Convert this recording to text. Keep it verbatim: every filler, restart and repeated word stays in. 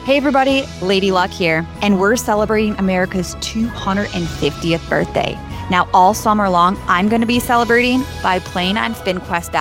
Hey everybody, Lady Luck here, and we're celebrating America's two hundred fiftieth birthday. Now all summer long, I'm going to be celebrating by playing on SpinQuest.